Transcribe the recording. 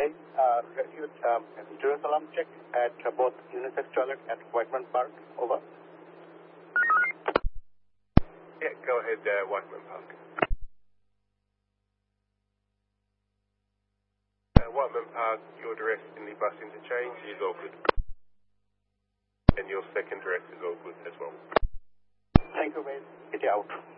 Okay. Received student alarm check at both unisex toilet at Whiteman Park. Over. Yeah, go ahead, Whiteman Park. Whiteman Park, your address in the bus interchange is all good. And your second address is all good as well. Thank you, mate. Get you out.